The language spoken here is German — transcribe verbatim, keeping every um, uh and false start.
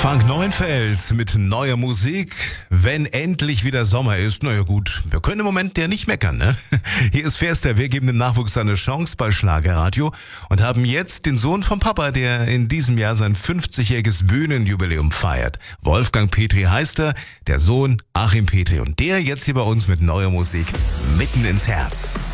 Frank Neuenfels mit neuer Musik. Wenn endlich wieder Sommer ist, naja gut, wir können im Moment ja nicht meckern, ne? Hier ist Fester, wir geben dem Nachwuchs eine Chance bei Schlagerradio und haben jetzt den Sohn vom Papa, der in diesem Jahr sein fünfzigjähriges Bühnenjubiläum feiert. Wolfgang Petri heißt er, der Sohn Achim Petri und der jetzt hier bei uns mit neuer Musik mitten ins Herz.